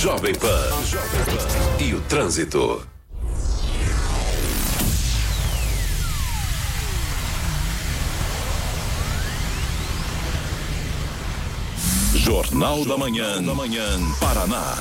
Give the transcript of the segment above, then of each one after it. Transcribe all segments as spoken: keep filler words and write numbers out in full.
Jovem Pan e o trânsito. Jornal da Manhã, da Manhã, Paraná.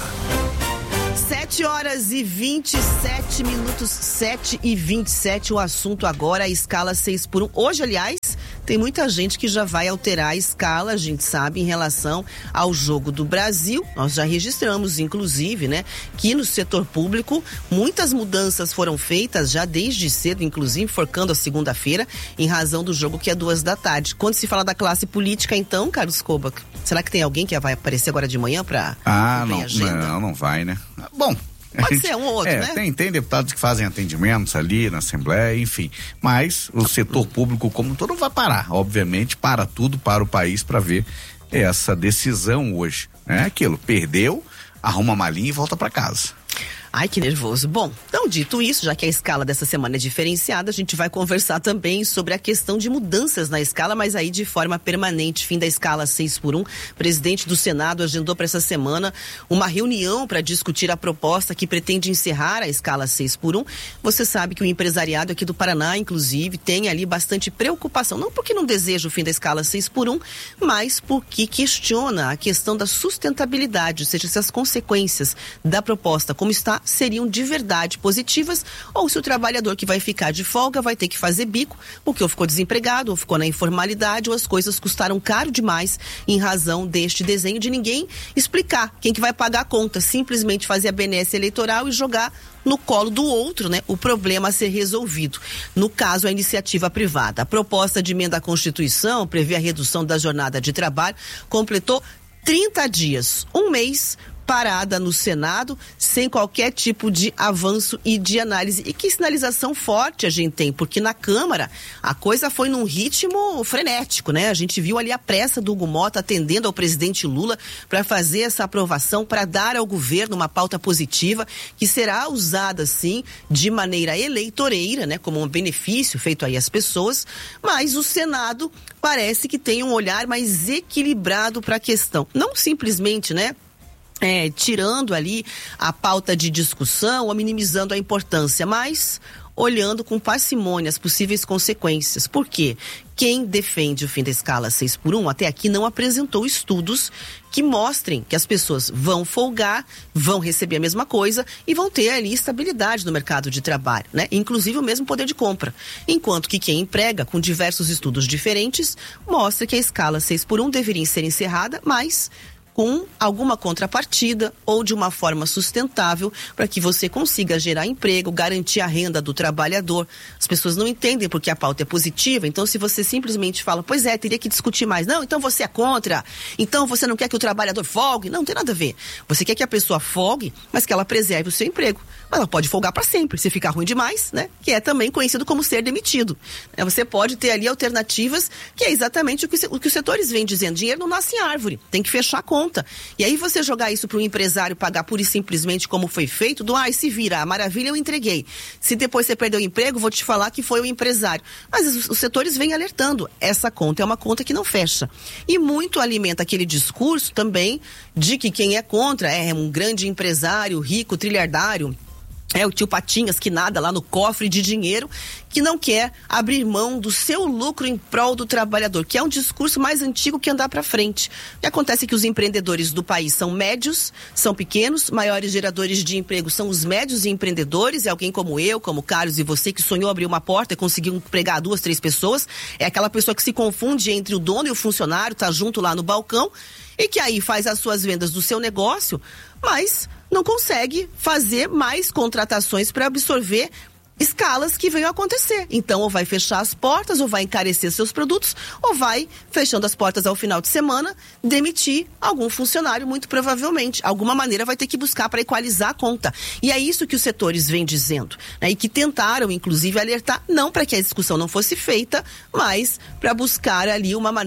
Sete horas e vinte e sete minutos, sete e vinte e sete, o assunto agora, a escala seis por um. Hoje, aliás, tem muita gente que já vai alterar a escala, a gente sabe, em relação ao Jogo do Brasil. Nós já registramos, inclusive, né, que no setor público muitas mudanças foram feitas já desde cedo, inclusive forcando a segunda-feira, em razão do jogo que é duas da tarde. Quando se fala da classe política, então, Carlos Kobach, será que tem alguém que vai aparecer agora de manhã para Ah, não, não, não vai, né? Bom, pode ser um ou outro, é, né? Tem, tem deputados que fazem atendimentos ali na Assembleia, enfim. Mas o setor público como um todo não vai parar. Obviamente, para tudo, para o país, para ver essa decisão hoje. É aquilo, perdeu, arruma a malinha e volta para casa. Ai, que nervoso. Bom, então dito isso, já que a escala dessa semana é diferenciada, a gente vai conversar também sobre a questão de mudanças na escala, mas aí de forma permanente. Fim da escala seis por um. O presidente do Senado agendou para essa semana uma reunião para discutir a proposta que pretende encerrar a escala seis por um. Você sabe que o empresariado aqui do Paraná, inclusive, tem ali bastante preocupação, não porque não deseja o fim da escala seis por um, mas porque questiona a questão da sustentabilidade, ou seja, se as consequências da proposta, como está, seriam de verdade positivas, ou se o trabalhador que vai ficar de folga vai ter que fazer bico, porque ou ficou desempregado, ou ficou na informalidade, ou as coisas custaram caro demais em razão deste desenho de ninguém explicar quem que vai pagar a conta, simplesmente fazer a benesse eleitoral e jogar no colo do outro, né, o problema a ser resolvido. No caso, a iniciativa privada. A proposta de emenda à Constituição prevê a redução da jornada de trabalho, completou trinta dias, um mês, parada no Senado, sem qualquer tipo de avanço e de análise. E que sinalização forte a gente tem, porque na Câmara a coisa foi num ritmo frenético, né? A gente viu ali a pressa do Hugo Mota atendendo ao presidente Lula para fazer essa aprovação, para dar ao governo uma pauta positiva que será usada, sim, de maneira eleitoreira, né? Como um benefício feito aí às pessoas, mas o Senado parece que tem um olhar mais equilibrado para a questão. Não simplesmente, né? É, tirando ali a pauta de discussão ou minimizando a importância, mas olhando com parcimônia as possíveis consequências. Por quê? Quem defende o fim da escala seis por um até aqui não apresentou estudos que mostrem que as pessoas vão folgar, vão receber a mesma coisa e vão ter ali estabilidade no mercado de trabalho, né? Inclusive o mesmo poder de compra. Enquanto que quem emprega, com diversos estudos diferentes, mostra que a escala seis por um deveria ser encerrada, mas com alguma contrapartida ou de uma forma sustentável para que você consiga gerar emprego, garantir a renda do trabalhador. As pessoas não entendem porque a pauta é positiva, então se você simplesmente fala, pois é, teria que discutir mais. Não, então você é contra, então você não quer que o trabalhador folgue. Não, não tem nada a ver. Você quer que a pessoa folgue, mas que ela preserve o seu emprego. Mas ela pode folgar para sempre, se ficar ruim demais, né? Que é também conhecido como ser demitido. Você pode ter ali alternativas, que é exatamente o que, o que os setores vêm dizendo. Dinheiro não nasce em árvore, tem que fechar a conta. E aí você jogar isso para o empresário pagar pura e simplesmente como foi feito, do ai, se vira, a maravilha eu entreguei. Se depois você perdeu o emprego, vou te falar que foi o empresário. Mas os, os setores vêm alertando, essa conta é uma conta que não fecha. E muito alimenta aquele discurso também de que quem é contra é um grande empresário, rico, trilhardário, é o tio Patinhas que nada lá no cofre de dinheiro, que não quer abrir mão do seu lucro em prol do trabalhador, que é um discurso mais antigo que andar para frente. O que acontece é que os empreendedores do país são médios, são pequenos, maiores geradores de emprego são os médios e empreendedores, é alguém como eu, como Carlos e você, que sonhou abrir uma porta e conseguiu empregar duas, três pessoas, é aquela pessoa que se confunde entre o dono e o funcionário, tá junto lá no balcão, e que aí faz as suas vendas do seu negócio, mas não consegue fazer mais contratações para absorver escalas que venham a acontecer. Então, ou vai fechar as portas, ou vai encarecer seus produtos, ou vai, fechando as portas ao final de semana, demitir algum funcionário, muito provavelmente. Alguma maneira vai ter que buscar para equalizar a conta. E é isso que os setores vêm dizendo, né? E que tentaram, inclusive, alertar, não para que a discussão não fosse feita, mas para buscar ali uma maneira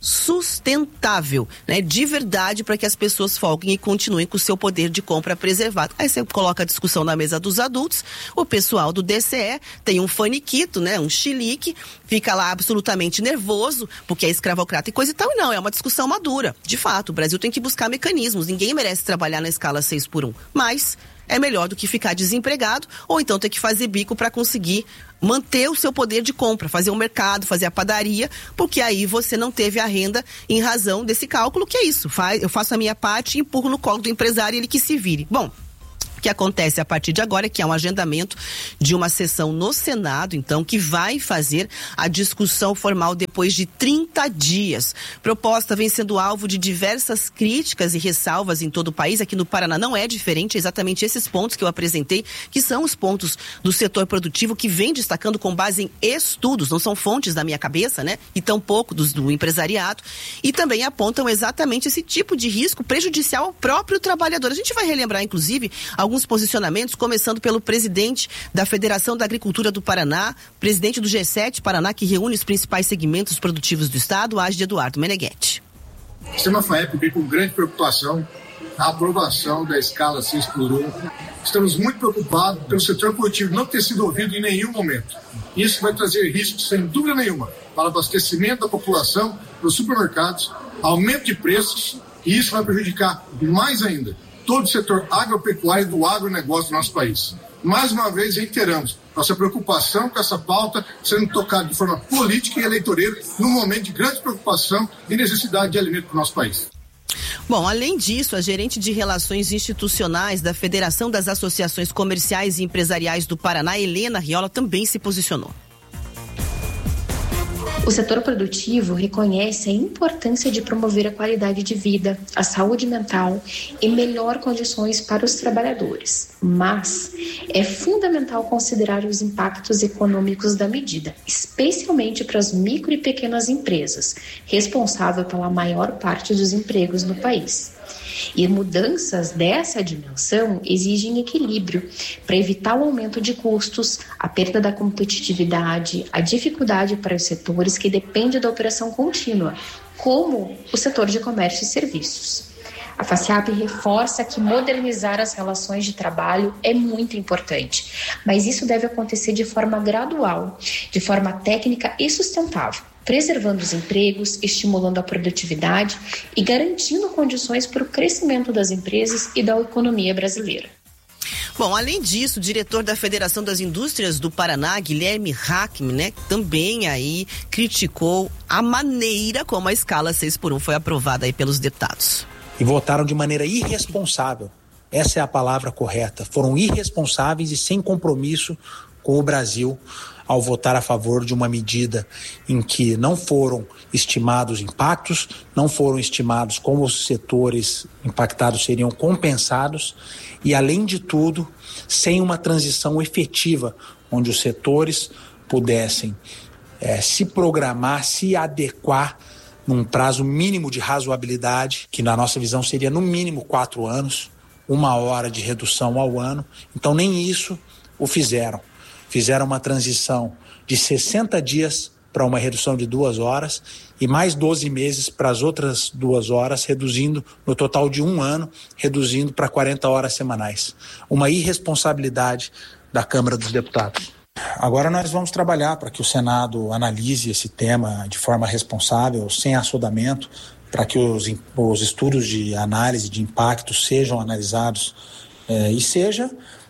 sustentável, né? De verdade, para que as pessoas folguem e continuem com o seu poder de compra preservado. Aí você coloca a discussão na mesa dos adultos, o pessoal do D C E tem um faniquito, né? Um chilique, fica lá absolutamente nervoso, porque é escravocrata e coisa e tal, e não, é uma discussão madura. De fato, o Brasil tem que buscar mecanismos, ninguém merece trabalhar na escala seis por um, mas é melhor do que ficar desempregado ou então ter que fazer bico para conseguir manter o seu poder de compra, fazer o mercado, fazer a padaria, porque aí você não teve a renda em razão desse cálculo, que é isso, faz, eu faço a minha parte e empurro no colo do empresário e ele que se vire. Bom, o que acontece a partir de agora é que há um agendamento de uma sessão no Senado, então, que vai fazer a discussão formal depois de trinta dias. Proposta vem sendo alvo de diversas críticas e ressalvas em todo o país. Aqui no Paraná não é diferente, é exatamente esses pontos que eu apresentei, que são os pontos do setor produtivo que vem destacando com base em estudos, não são fontes da minha cabeça, né? E tampouco dos, do empresariado. E também apontam exatamente esse tipo de risco prejudicial ao próprio trabalhador. A gente vai relembrar, inclusive, alguns alguns posicionamentos, começando pelo presidente da Federação da Agricultura do Paraná, presidente do G sete Paraná, que reúne os principais segmentos produtivos do estado, Ágide Eduardo Meneghetti. O sistema FAEP vem com grande preocupação a aprovação da escala seis por um. Estamos muito preocupados pelo setor produtivo não ter sido ouvido em nenhum momento. Isso vai trazer riscos, sem dúvida nenhuma, para o abastecimento da população, nos supermercados, aumento de preços, e isso vai prejudicar mais ainda todo o setor agropecuário do agronegócio do nosso país. Mais uma vez, reiteramos nossa preocupação com essa pauta sendo tocada de forma política e eleitoreira num momento de grande preocupação e necessidade de alimento para o nosso país. Bom, além disso, a gerente de Relações Institucionais da Federação das Associações Comerciais e Empresariais do Paraná, Helena Riola, também se posicionou. O setor produtivo reconhece a importância de promover a qualidade de vida, a saúde mental e melhor condições para os trabalhadores. Mas é fundamental considerar os impactos econômicos da medida, especialmente para as micro e pequenas empresas, responsável pela maior parte dos empregos no país. E mudanças dessa dimensão exigem equilíbrio para evitar o aumento de custos, a perda da competitividade, a dificuldade para os setores que dependem da operação contínua, como o setor de comércio e serviços. A FACEAP reforça que modernizar as relações de trabalho é muito importante, mas isso deve acontecer de forma gradual, de forma técnica e sustentável, preservando os empregos, estimulando a produtividade e garantindo condições para o crescimento das empresas e da economia brasileira. Bom, além disso, o diretor da Federação das Indústrias do Paraná, Guilherme Hackman, né, também aí criticou a maneira como a escala seis por um foi aprovada aí pelos deputados. E votaram de maneira irresponsável. Essa é a palavra correta. Foram irresponsáveis e sem compromisso com o Brasil ao votar a favor de uma medida em que não foram estimados impactos, não foram estimados como os setores impactados seriam compensados e, além de tudo, sem uma transição efetiva, onde os setores pudessem é, se programar, se adequar num prazo mínimo de razoabilidade, que na nossa visão seria no mínimo quatro anos, uma hora de redução ao ano. Então nem isso o fizeram. Fizeram uma transição de sessenta dias para uma redução de duas horas e mais doze meses para as outras duas horas, reduzindo no total de um ano, reduzindo para quarenta horas semanais. Uma irresponsabilidade da Câmara dos Deputados. Agora nós vamos trabalhar para que o Senado analise esse tema de forma responsável, sem assodamento, para que os, os estudos de análise de impacto sejam analisados eh, e seja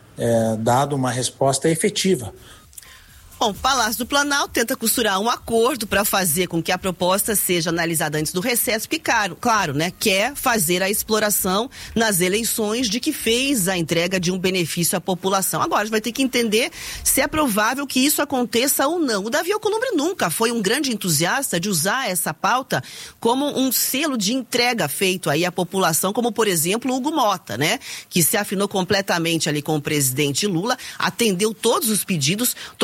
É, dado uma resposta efetiva. Bom, o Palácio do Planalto tenta costurar um acordo para fazer com que a proposta seja analisada antes do recesso, porque, claro, claro, né, quer fazer a exploração nas eleições de que fez a entrega de um benefício à população. Agora, a gente vai ter que entender se é provável que isso aconteça ou não. O Davi Alcolumbre nunca foi um grande entusiasta de usar essa pauta como um selo de entrega feito aí à população, como, por exemplo, o Hugo Mota, né, que se afinou completamente ali com o presidente Lula, atendeu todos os pedidos, tocou naquele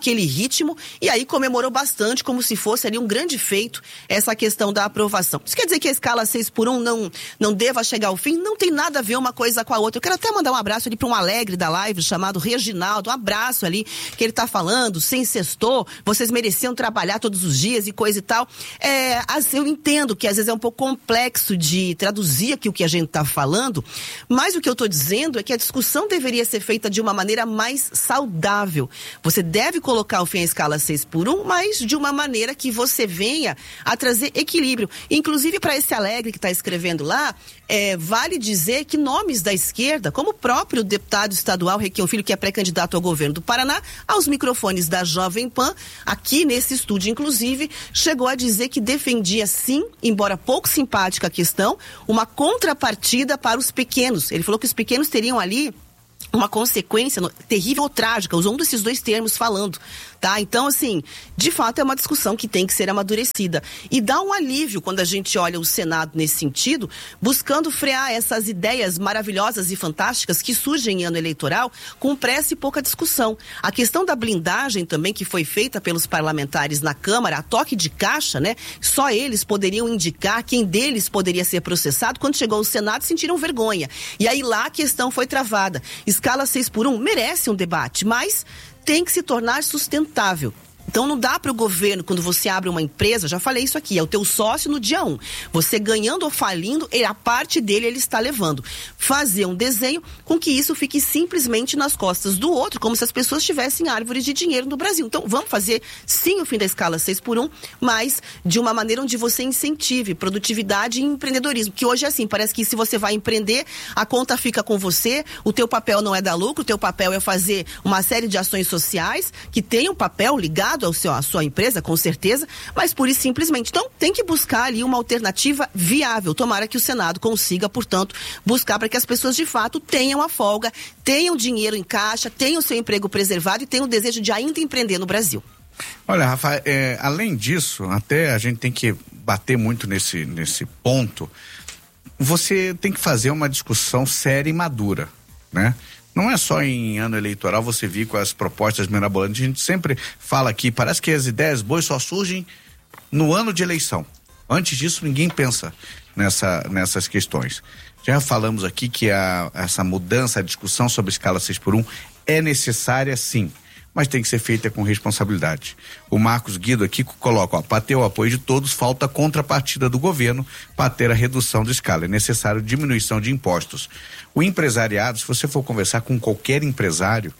naquele ritmo, e aí comemorou bastante, como se fosse ali um grande feito, essa questão da aprovação. Isso quer dizer que a escala seis por um não, não deva chegar ao fim? Não tem nada a ver uma coisa com a outra. Eu quero até mandar um abraço ali para um alegre da live, chamado Reginaldo, um abraço ali, que ele tá falando, sem sextou, vocês mereciam trabalhar todos os dias e coisa e tal. É, eu entendo que às vezes é um pouco complexo de traduzir aqui o que a gente tá falando, mas o que eu tô dizendo é que a discussão deveria ser feita de uma maneira mais saudável. Você deve colocar o fim à escala seis por um, mas de uma maneira que você venha a trazer equilíbrio. Inclusive, para esse alegre que está escrevendo lá, é, vale dizer que nomes da esquerda, como o próprio deputado estadual Requião Filho, que é pré-candidato ao governo do Paraná, aos microfones da Jovem Pan, aqui nesse estúdio, inclusive, chegou a dizer que defendia sim, embora pouco simpática a questão, uma contrapartida para os pequenos. Ele falou que os pequenos teriam ali uma consequência terrível ou trágica, usou um desses dois termos falando, tá? Então, assim, de fato é uma discussão que tem que ser amadurecida. E dá um alívio quando a gente olha o Senado nesse sentido, buscando frear essas ideias maravilhosas e fantásticas que surgem em ano eleitoral com pressa e pouca discussão. A questão da blindagem também, que foi feita pelos parlamentares na Câmara, a toque de caixa, né? Só eles poderiam indicar quem deles poderia ser processado. Quando chegou ao Senado, sentiram vergonha. E aí lá a questão foi travada. Escala seis por um merece um debate, mas tem que se tornar sustentável. Então não dá para o governo, quando você abre uma empresa, já falei isso aqui, é o teu sócio no dia um. Você ganhando ou falindo, a parte dele ele está levando. Fazer um desenho com que isso fique simplesmente nas costas do outro, como se as pessoas tivessem árvores de dinheiro no Brasil. Então vamos fazer sim o fim da escala seis por um, mas de uma maneira onde você incentive produtividade e empreendedorismo. Que hoje é assim, parece que se você vai empreender, a conta fica com você, o teu papel não é dar lucro, o teu papel é fazer uma série de ações sociais que tem um papel ligado ao seu, à sua empresa, com certeza, mas pura e simplesmente. Então, tem que buscar ali uma alternativa viável. Tomara que o Senado consiga, portanto, buscar para que as pessoas de fato tenham a folga, tenham dinheiro em caixa, tenham seu emprego preservado e tenham o desejo de ainda empreender no Brasil. Olha, Rafa, é, além disso, até a gente tem que bater muito nesse, nesse ponto, você tem que fazer uma discussão séria e madura, né? Não é só em ano eleitoral você vir com as propostas mirabolantes. A gente sempre fala aqui, parece que as ideias boas só surgem no ano de eleição. Antes disso, ninguém pensa nessa, nessas questões. Já falamos aqui que a, essa mudança, a discussão sobre a escala seis por um é necessária sim, mas tem que ser feita com responsabilidade. O Marcos Guido aqui coloca, ó, para ter o apoio de todos, falta contrapartida do governo para ter a redução da escala. É necessário diminuição de impostos. O empresariado, se você for conversar com qualquer empresário,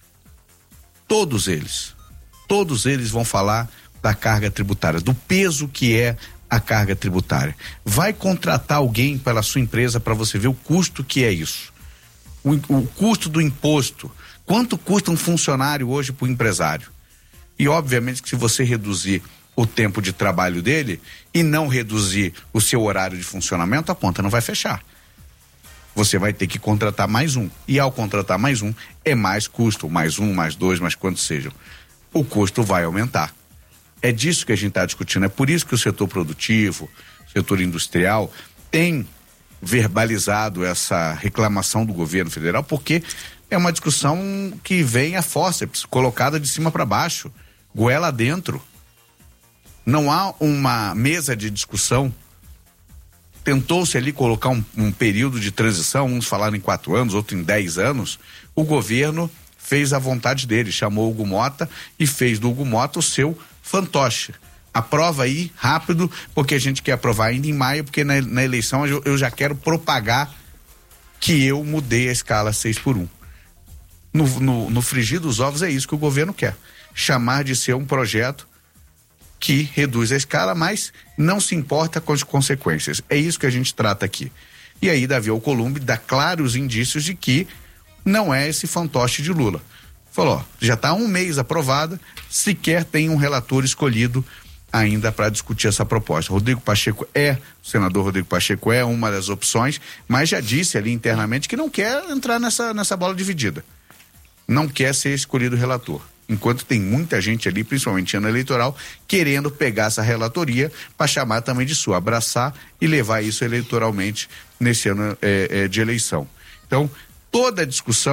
todos eles, todos eles vão falar da carga tributária, do peso que é a carga tributária. Vai contratar alguém pela sua empresa para você ver o custo que é isso. O, o custo do imposto. Quanto custa um funcionário hoje para o empresário? E obviamente que se você reduzir o tempo de trabalho dele e não reduzir o seu horário de funcionamento, a conta não vai fechar. Você vai ter que contratar mais um. E ao contratar mais um, é mais custo, mais um, mais dois, mais quantos sejam. O custo vai aumentar. É disso que a gente está discutindo. É por isso que o setor produtivo, o setor industrial, tem verbalizado essa reclamação do governo federal, porque é uma discussão que vem a fórceps, colocada de cima para baixo, goela dentro. Não há uma mesa de discussão. Tentou-se ali colocar um, um período de transição, uns falaram em quatro anos, outros em dez anos. O governo fez a vontade dele, chamou o Hugo Mota e fez do Hugo Mota o seu fantoche. Aprova aí rápido, porque a gente quer aprovar ainda em maio, porque na, na eleição eu, eu já quero propagar que eu mudei a escala seis por um. No, no, no frigir dos ovos é isso que o governo quer. Chamar de ser um projeto que reduz a escala, mas não se importa com as consequências. É isso que a gente trata aqui. E aí Davi Alcolumbre dá claros indícios de que não é esse fantoche de Lula. Falou, ó, já está há um mês aprovada, sequer tem um relator escolhido ainda para discutir essa proposta. Rodrigo Pacheco é, o senador Rodrigo Pacheco é uma das opções, mas já disse ali internamente que não quer entrar nessa, nessa bola dividida. Não quer ser escolhido relator. Enquanto tem muita gente ali, principalmente ano eleitoral, querendo pegar essa relatoria para chamar também de sua, abraçar e levar isso eleitoralmente nesse ano é, é, de eleição. Então, toda a discussão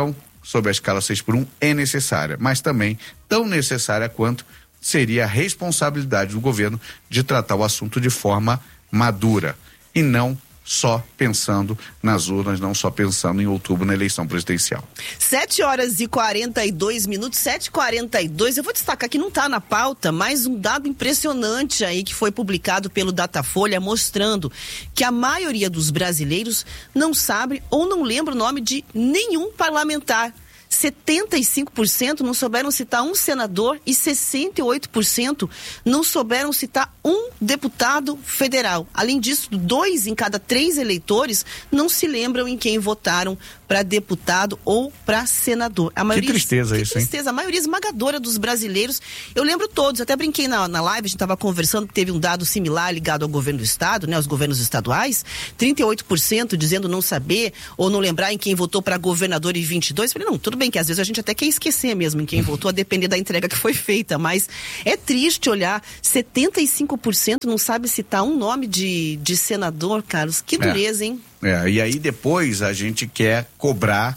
sobre a escala seis por um é necessária, mas também tão necessária quanto seria a responsabilidade do governo de tratar o assunto de forma madura e não só pensando nas urnas, não só pensando em outubro na eleição presidencial. sete horas e quarenta e dois minutos, sete e quarenta e dois. Eu vou destacar que não está na pauta, mas um dado impressionante aí que foi publicado pelo Datafolha mostrando que a maioria dos brasileiros não sabe ou não lembra o nome de nenhum parlamentar. setenta e cinco por cento não souberam citar um senador e sessenta e oito por cento não souberam citar um deputado federal. Além disso, dois em cada três eleitores não se lembram em quem votaram para deputado ou para senador. A maioria, que tristeza que isso, tristeza. hein? A maioria esmagadora dos brasileiros, eu lembro todos, até brinquei na, na live, a gente estava conversando que teve um dado similar ligado ao governo do estado, né, aos governos estaduais, trinta e oito por cento dizendo não saber ou não lembrar em quem votou para governador em vinte e dois. Falei, não, tudo bem que às vezes a gente até quer esquecer mesmo em quem votou, a depender da entrega que foi feita, mas é triste olhar, setenta e cinco por cento não sabe citar um nome de, de senador, Carlos, que dureza, é. hein? É, e aí depois a gente quer cobrar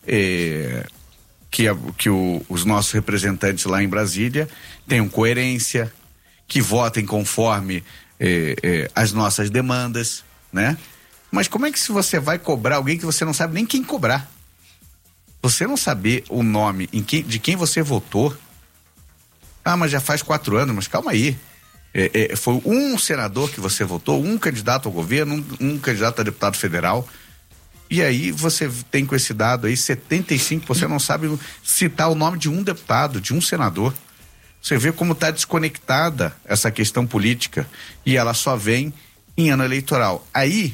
é, que, a, que o, os nossos representantes lá em Brasília tenham coerência, que votem conforme é, é, as nossas demandas, né? Mas como é que se você vai cobrar alguém que você não sabe nem quem cobrar? Você não saber o nome em que, de quem você votou? Ah, mas já faz quatro anos, mas calma aí. É, é, foi um senador que você votou, um candidato ao governo, um, um candidato a deputado federal. E aí você tem com esse dado aí, setenta e cinco por cento não sabe citar o nome de um deputado, de um senador. Você vê como está desconectada essa questão política e ela só vem em ano eleitoral. Aí,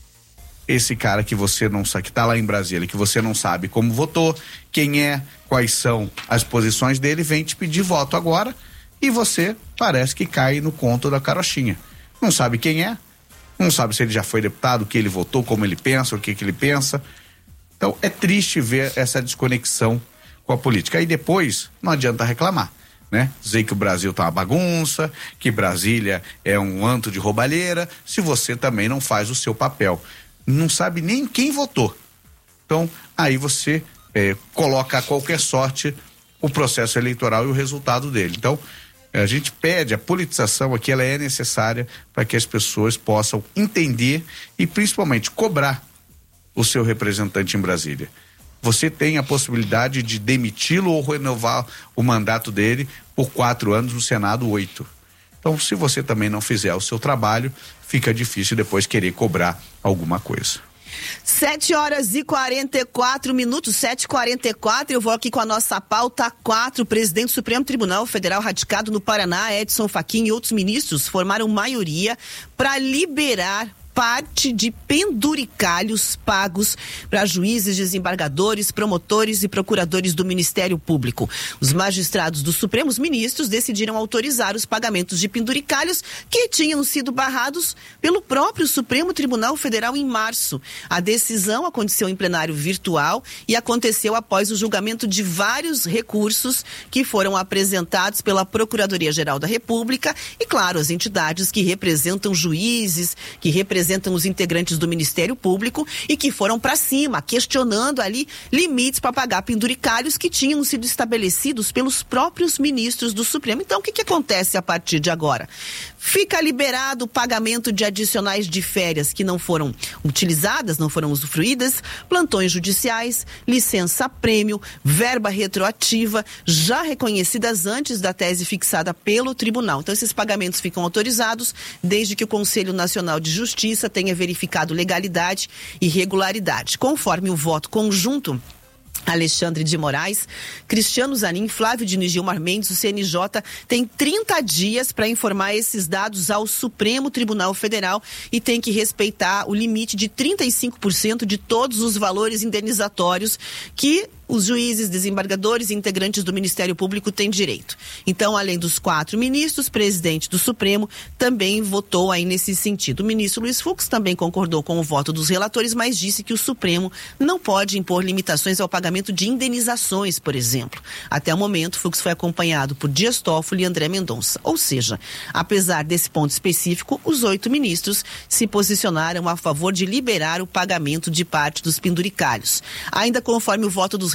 esse cara que você não sabe, que está lá em Brasília, que você não sabe como votou, quem é, quais são as posições dele, vem te pedir voto agora e você parece que cai no conto da carochinha. Não sabe quem é, não sabe se ele já foi deputado, o que ele votou, como ele pensa, o que, que ele pensa. Então é triste ver essa desconexão com a política. Aí depois não adianta reclamar, né? Dizer que o Brasil tá uma bagunça, que Brasília é um anto de roubalheira, se você também não faz o seu papel. Não sabe nem quem votou. Então, aí você é, coloca a qualquer sorte o processo eleitoral e o resultado dele. Então, a gente pede, a politização aqui, ela é necessária para que as pessoas possam entender e principalmente cobrar o seu representante em Brasília. Você tem a possibilidade de demiti-lo ou renovar o mandato dele por quatro anos, no Senado oito. Então, se você também não fizer o seu trabalho, fica difícil depois querer cobrar alguma coisa. sete horas e quarenta e quatro minutos, sete e quarenta e quatro, eu vou aqui com a nossa pauta quatro. O presidente do Supremo Tribunal Federal radicado no Paraná, Edson Fachin, e outros ministros formaram maioria para liberar parte de penduricalhos pagos para juízes, desembargadores, promotores e procuradores do Ministério Público. Os magistrados do Supremo, os ministros, decidiram autorizar os pagamentos de penduricalhos que tinham sido barrados pelo próprio Supremo Tribunal Federal em março. A decisão aconteceu em plenário virtual e aconteceu após o julgamento de vários recursos que foram apresentados pela Procuradoria-Geral da República e, claro, as entidades que representam juízes, que representam representam os integrantes do Ministério Público e que foram para cima, questionando ali limites para pagar penduricalhos que tinham sido estabelecidos pelos próprios ministros do Supremo. Então, o que que acontece a partir de agora? Fica liberado o pagamento de adicionais de férias que não foram utilizadas, não foram usufruídas, plantões judiciais, licença-prêmio, verba retroativa, já reconhecidas antes da tese fixada pelo tribunal. Então, esses pagamentos ficam autorizados desde que o Conselho Nacional de Justiça tenha verificado legalidade e regularidade. Conforme o voto conjunto, Alexandre de Moraes, Cristiano Zanin, Flávio Diniz, Gilmar Mendes, o C N J tem trinta dias para informar esses dados ao Supremo Tribunal Federal e tem que respeitar o limite de trinta e cinco por cento de todos os valores indenizatórios que os juízes, desembargadores e integrantes do Ministério Público têm direito. Então, além dos quatro ministros, o presidente do Supremo também votou aí nesse sentido. O ministro Luiz Fux também concordou com o voto dos relatores, mas disse que o Supremo não pode impor limitações ao pagamento de indenizações, por exemplo. Até o momento, Fux foi acompanhado por Dias Toffoli e André Mendonça. Ou seja, apesar desse ponto específico, os oito ministros se posicionaram a favor de liberar o pagamento de parte dos penduricalhos. Ainda conforme o voto dos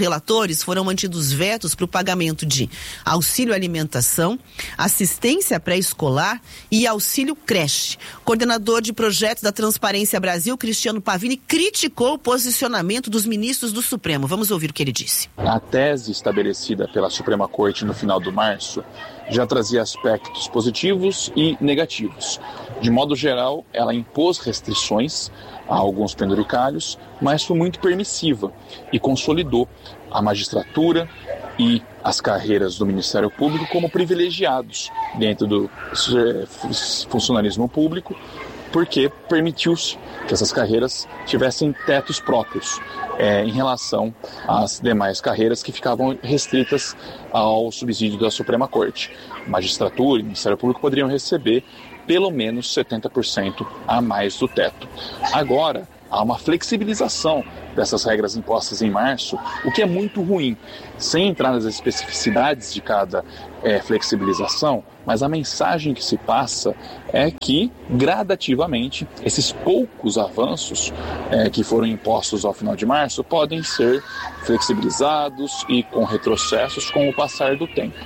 relatores, foram mantidos vetos para o pagamento de auxílio alimentação, assistência pré-escolar e auxílio creche. O coordenador de projetos da Transparência Brasil, Cristiano Pavini, criticou o posicionamento dos ministros do Supremo. Vamos ouvir o que ele disse. A tese estabelecida pela Suprema Corte no final do março já trazia aspectos positivos e negativos. De modo geral, ela impôs restrições a alguns penduricalhos, mas foi muito permissiva e consolidou a magistratura e as carreiras do Ministério Público como privilegiados dentro do funcionalismo público, porque permitiu-se que essas carreiras tivessem tetos próprios é, em relação às demais carreiras que ficavam restritas ao subsídio da Suprema Corte. Magistratura e Ministério Público poderiam receber pelo menos setenta por cento a mais do teto. Agora, há uma flexibilização dessas regras impostas em março, o que é muito ruim, sem entrar nas especificidades de cada é, flexibilização, mas a mensagem que se passa é que, gradativamente, esses poucos avanços é, que foram impostos ao final de março podem ser flexibilizados e com retrocessos com o passar do tempo.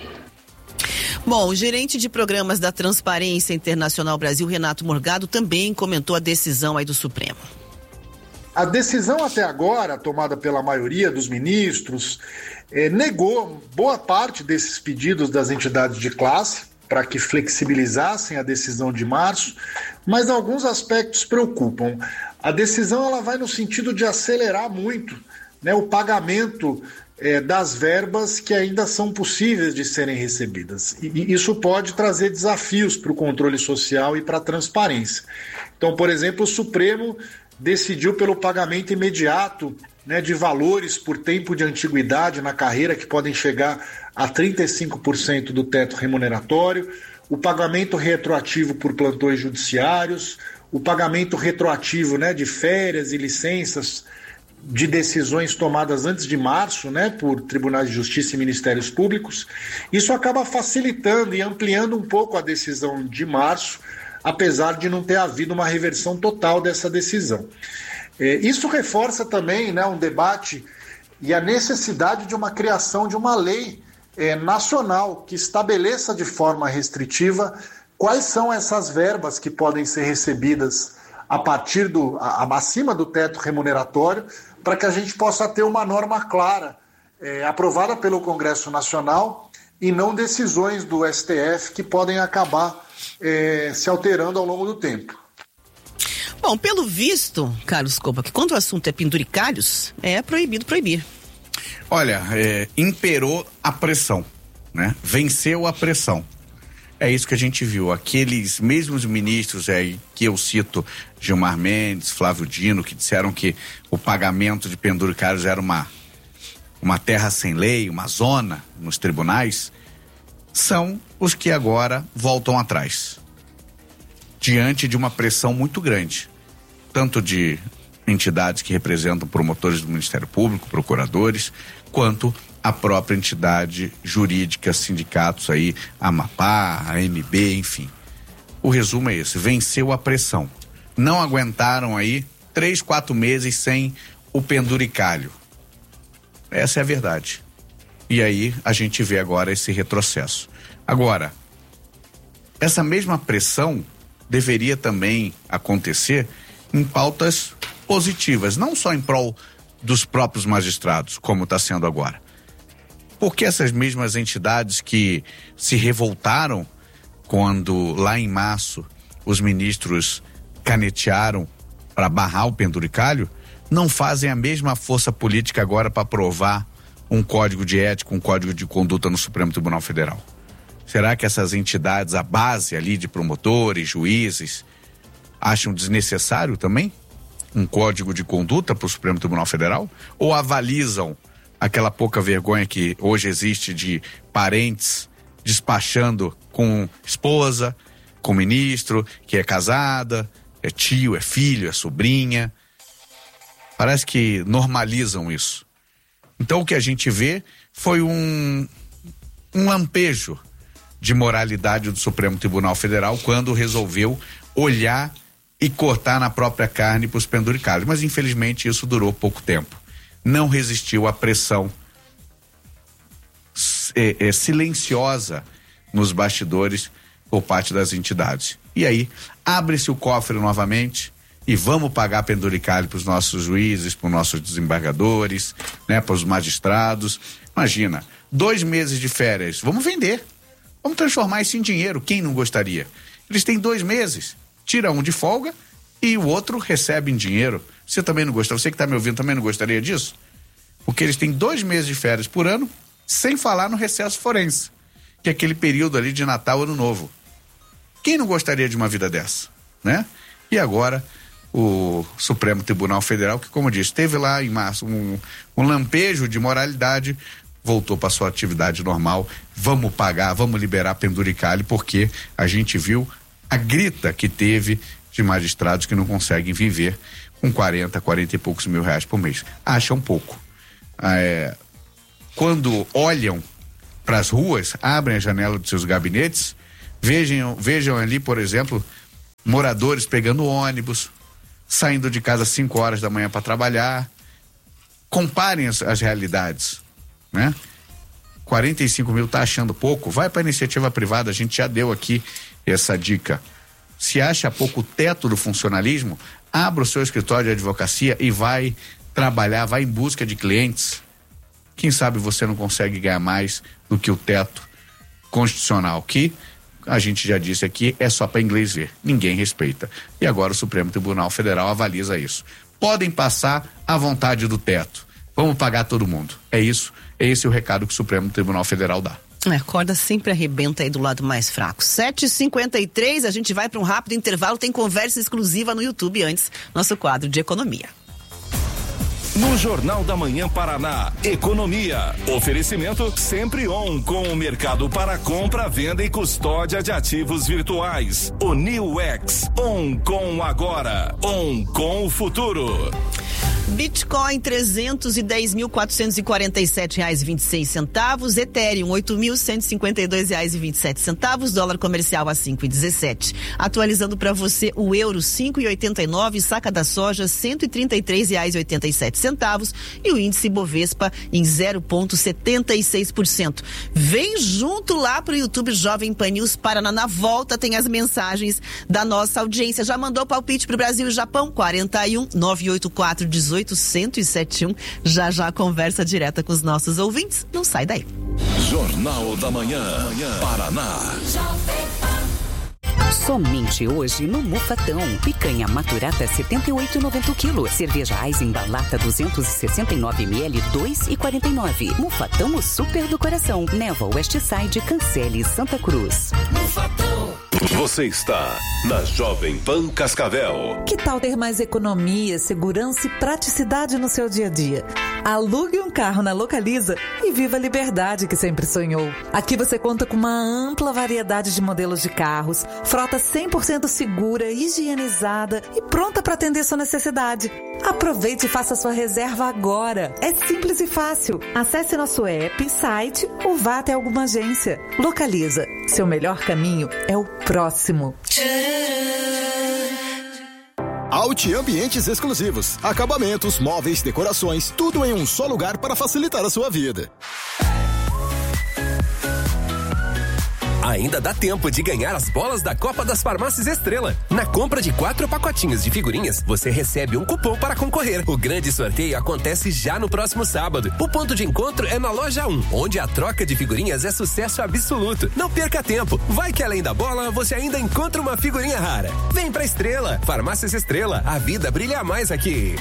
Bom, o gerente de programas da Transparência Internacional Brasil, Renato Morgado, também comentou a decisão aí do Supremo. A decisão até agora, tomada pela maioria dos ministros, eh, negou boa parte desses pedidos das entidades de classe para que flexibilizassem a decisão de março, mas alguns aspectos preocupam. A decisão ela vai no sentido de acelerar muito, né, o pagamento eh, das verbas que ainda são possíveis de serem recebidas. E, e isso pode trazer desafios para o controle social e para a transparência. Então, por exemplo, o Supremo decidiu pelo pagamento imediato, né, de valores por tempo de antiguidade na carreira que podem chegar a trinta e cinco por cento do teto remuneratório, o pagamento retroativo por plantões judiciários, o pagamento retroativo, né, de férias e licenças de decisões tomadas antes de março, né, por tribunais de justiça e ministérios públicos. Isso acaba facilitando e ampliando um pouco a decisão de março, apesar de não ter havido uma reversão total dessa decisão. É, isso reforça também, né, um debate e a necessidade de uma criação de uma lei é, nacional que estabeleça de forma restritiva quais são essas verbas que podem ser recebidas a partir do, a, acima do teto remuneratório, para que a gente possa ter uma norma clara, é, aprovada pelo Congresso Nacional e não decisões do S T F que podem acabar É, se alterando ao longo do tempo. Bom, pelo visto, Carlos Copa, que quando o assunto é penduricalhos, é proibido proibir. Olha, é, imperou a pressão, né? Venceu a pressão. É isso que a gente viu. Aqueles mesmos ministros aí que eu cito, Gilmar Mendes, Flávio Dino, que disseram que o pagamento de penduricalhos era uma, uma terra sem lei, uma zona nos tribunais, são os que agora voltam atrás, diante de uma pressão muito grande, tanto de entidades que representam promotores do Ministério Público, procuradores, quanto a própria entidade jurídica, sindicatos aí, a Amapá, a M B, enfim. O resumo é esse: venceu a pressão. Não aguentaram aí três, quatro meses sem o penduricalho. Essa é a verdade. E aí a gente vê agora esse retrocesso. Agora, essa mesma pressão deveria também acontecer em pautas positivas, não só em prol dos próprios magistrados, como está sendo agora. Porque essas mesmas entidades que se revoltaram quando, lá em março, os ministros canetearam para barrar o penduricalho, não fazem a mesma força política agora para aprovar um código de ética, um código de conduta no Supremo Tribunal Federal? Será que essas entidades, a base ali de promotores, juízes, acham desnecessário também um código de conduta para o Supremo Tribunal Federal? Ou avalizam aquela pouca vergonha que hoje existe de parentes despachando com esposa, com ministro, que é casada, é tio, é filho, é sobrinha? Parece que normalizam isso. Então o que a gente vê foi um, um lampejo de moralidade do Supremo Tribunal Federal quando resolveu olhar e cortar na própria carne para os penduricalhos. Mas infelizmente isso durou pouco tempo. Não resistiu à pressão é, é, silenciosa nos bastidores por parte das entidades. E aí, abre-se o cofre novamente e vamos pagar penduricalho para os nossos juízes, para os nossos desembargadores, né, para os magistrados. Imagina, dois meses de férias, vamos vender, vamos transformar isso em dinheiro, quem não gostaria? Eles têm dois meses, tira um de folga e o outro recebe em dinheiro. Você também não gosta, você que está me ouvindo também não gostaria disso? Porque eles têm dois meses de férias por ano, sem falar no recesso forense, que é aquele período ali de Natal, Ano Novo. Quem não gostaria de uma vida dessa, né? E agora o Supremo Tribunal Federal, que, como eu disse, teve lá em março um, um lampejo de moralidade, voltou para sua atividade normal. Vamos pagar, vamos liberar penduricalho, porque a gente viu a grita que teve de magistrados que não conseguem viver com quarenta, quarenta e poucos mil reais por mês. Acham pouco. É, quando olham para as ruas, abrem a janela dos seus gabinetes, vejam, vejam ali, por exemplo, moradores pegando ônibus, saindo de casa às cinco horas da manhã para trabalhar. Comparem as, as realidades, né? quarenta e cinco mil tá achando pouco? Vai para iniciativa privada, a gente já deu aqui essa dica. Se acha pouco o teto do funcionalismo, abra o seu escritório de advocacia e vai trabalhar, vai em busca de clientes. Quem sabe você não consegue ganhar mais do que o teto constitucional, que a gente já disse aqui, é só para inglês ver, ninguém respeita. E agora o Supremo Tribunal Federal avaliza isso. Podem passar à vontade do teto, vamos pagar todo mundo. É isso, é esse o recado que o Supremo Tribunal Federal dá. É, a corda sempre arrebenta aí do lado mais fraco. sete e cinquenta e três, a gente vai para um rápido intervalo, tem conversa exclusiva no YouTube antes, nosso quadro de economia. No Jornal da Manhã Paraná, Economia. Oferecimento Sempre On, com o mercado para compra, venda e custódia de ativos virtuais. O New X, On com agora, On com o futuro. Bitcoin trezentos e dez mil quatrocentos e quarenta e sete reais e vinte e seis centavos, Ethereum oito mil cento e cinquenta e dois reais e vinte e sete centavos, dólar comercial a cinco e dezessete. Atualizando para você o euro cinco e oitenta e nove, saca da soja cento e trinta e três reais e oitenta e sete centavos e o índice Bovespa em zero vírgula setenta e seis por cento. Vem junto lá pro YouTube Jovem Pan News Paraná. Na volta tem as mensagens da nossa audiência. Já mandou palpite pro Brasil e Japão? quarenta e um, nove oito quatro, dezoito, cento e setenta e um. Já já conversa direta com os nossos ouvintes. Não sai daí. Jornal da Manhã, Paraná. Somente hoje no Mufatão. Picanha maturata setenta e oito reais e noventa centavos. Cerveja Eisenbahn lata duzentos e sessenta e nove mililitros, dois reais e quarenta e nove centavos. Mufatão, o super do coração. Neva Westside, Cancele, Santa Cruz. Mufatão. Você está na Jovem Pan Cascavel. Que tal ter mais economia, segurança e praticidade no seu dia a dia? Alugue um carro na Localiza e viva a liberdade que sempre sonhou. Aqui você conta com uma ampla variedade de modelos de carros, frota cem por cento segura, higienizada e pronta para atender sua necessidade. Aproveite e faça sua reserva agora. É simples e fácil. Acesse nosso app, site ou vá até alguma agência. Localiza. Seu melhor caminho é o próximo. Alt Ambientes Exclusivos. Acabamentos, móveis, decorações, tudo em um só lugar para facilitar a sua vida. Ainda dá tempo de ganhar as bolas da Copa das Farmácias Estrela. Na compra de quatro pacotinhos de figurinhas, você recebe um cupom para concorrer. O grande sorteio acontece já no próximo sábado. O ponto de encontro é na Loja um, onde a troca de figurinhas é sucesso absoluto. Não perca tempo. Vai que além da bola, você ainda encontra uma figurinha rara. Vem pra Estrela. Farmácias Estrela. A vida brilha mais aqui.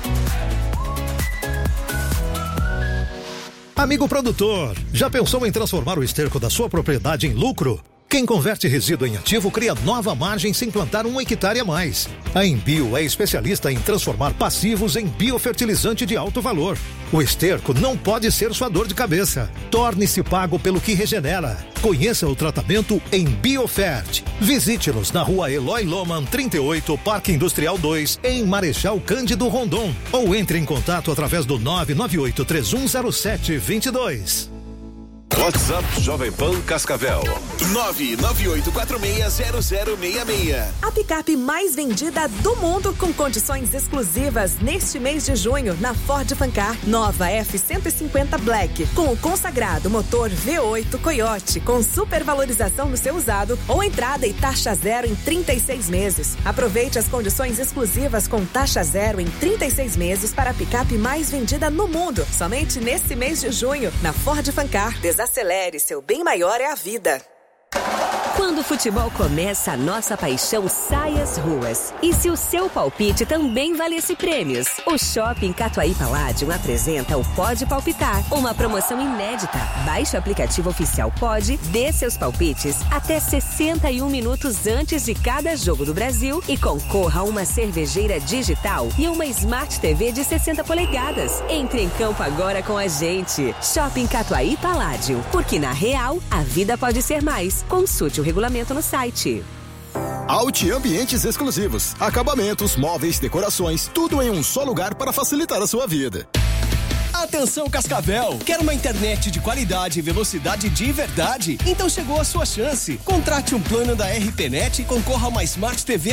Amigo produtor, já pensou em transformar o esterco da sua propriedade em lucro? Quem converte resíduo em ativo cria nova margem sem plantar um hectare a mais. A Embio é especialista em transformar passivos em biofertilizante de alto valor. O esterco não pode ser sua dor de cabeça. Torne-se pago pelo que regenera. Conheça o tratamento em Biofert. Visite-nos na rua Eloy Loman trinta e oito, Parque Industrial dois, em Marechal Cândido Rondon. Ou entre em contato através do nove nove oito três um zero sete dois dois. WhatsApp Jovem Pan Cascavel. nove nove oito quatro seis zero zero seis seis. A picape mais vendida do mundo com condições exclusivas neste mês de junho na Ford Fancar. Nova F cento e cinquenta Black com o consagrado motor V oito Coyote com supervalorização no seu usado ou entrada e taxa zero em trinta e seis meses. Aproveite as condições exclusivas com taxa zero em trinta e seis meses para a picape mais vendida no mundo. Somente nesse mês de junho na Ford Fancar. Desacelere, seu bem maior é a vida. Quando o futebol começa, a nossa paixão sai às ruas. E se o seu palpite também valesse prêmios? O Shopping Catuaí Palladium apresenta o Pode Palpitar, uma promoção inédita. Baixe o aplicativo oficial Pode, dê seus palpites até sessenta e um minutos antes de cada jogo do Brasil e concorra a uma cervejeira digital e uma Smart T V de sessenta polegadas. Entre em campo agora com a gente. Shopping Catuaí Palladium, porque na real, a vida pode ser mais. Consulte o regulamento no site. Audi Ambientes Exclusivos. Acabamentos, móveis, decorações, tudo em um só lugar para facilitar a sua vida. Atenção Cascavel, quer uma internet de qualidade e velocidade de verdade? Então chegou a sua chance. Contrate um plano da R P Net e concorra a uma Smart T V